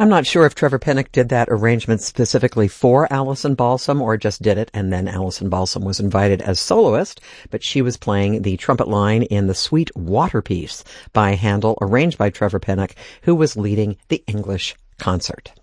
I'm not sure if Trevor Pennock did that arrangement specifically for Alison Balsam or just did it, and then Alison Balsam was invited as soloist, but she was playing the trumpet line in the Sweet Water piece by Handel, arranged by Trevor Pennock, who was leading the English concert.